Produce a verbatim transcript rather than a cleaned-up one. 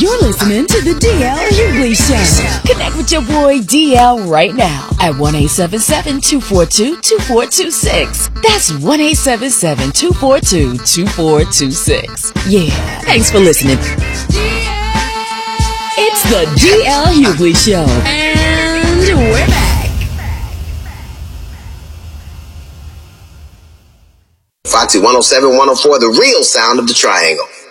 You're listening to the D L Hughley Show. Connect with your boy D L right now at one eight seven seven, two four two, two four two six. That's one eight seven seven, two four two, two four two six. Yeah, thanks for listening. It's the D L Hughley Show. And we're back. Foxy one oh seven, one oh four, the real sound of the triangle.